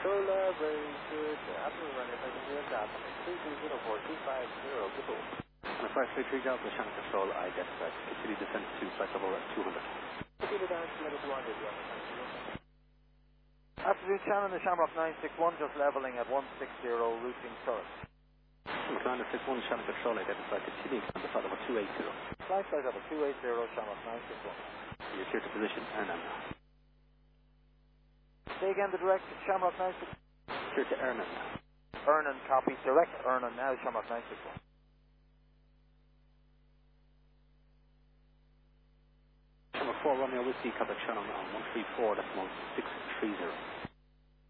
Solar very good. Afternoon runway 5 Delta, 3204-250, good hope. On the 533 Delta, channel control identified. Continue descent to flight level at 200. Continue down to level 200, yeah. Afternoon channel in the Shamrock 961, just leveling at 160, routing Surrey. Commander 61, channel control identified. Continue on the flight level 280. Flight level 280, Shamrock 961. You're clear to position, Ernan. Say again the direct Shamrock 961. Clear to Ernan. Ernan copy, direct Ernan now, Shamrock 961. Shamrock 4, Romeo Whiskey, contact channel on 134.630.